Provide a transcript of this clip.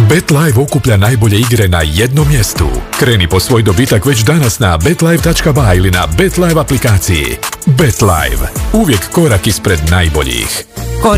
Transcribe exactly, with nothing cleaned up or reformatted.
BetLive okuplja najbolje igre na jednom mjestu. Kreni po svoj dobitak već danas na betlive tačka ba ili na BetLive aplikaciji. BetLive. Uvijek korak ispred najboljih.